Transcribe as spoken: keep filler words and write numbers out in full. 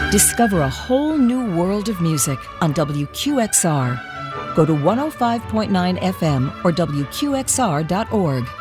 Discover a whole new world of music on W Q X R. Go to one oh five point nine F M or W Q X R dot org.